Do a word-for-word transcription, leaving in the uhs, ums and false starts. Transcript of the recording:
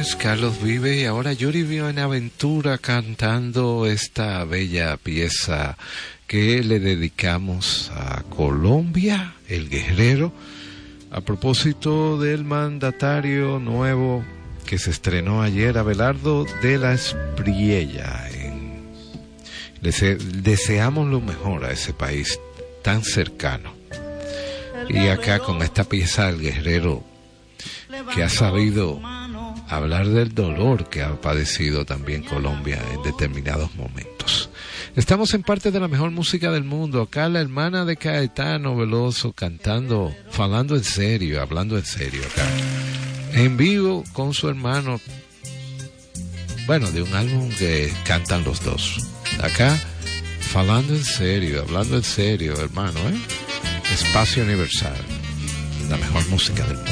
es Carlos Vive y ahora Yuri Buenaventura cantando esta bella pieza que le dedicamos a Colombia, el guerrero, a propósito del mandatario nuevo que se estrenó ayer, Abelardo de la Espriella. En... Dese... Deseamos lo mejor a ese país tan cercano. Y acá con esta pieza del guerrero que ha sabido hablar del dolor que ha padecido también Colombia en determinados momentos. Estamos en parte de la mejor música del mundo. Acá la hermana de Caetano Veloso cantando, falando en serio, hablando en serio acá. En vivo con su hermano. Bueno, de un álbum que cantan los dos. Acá, falando en serio, hablando en serio, hermano, ¿eh? Espacio Universal. La mejor música del mundo.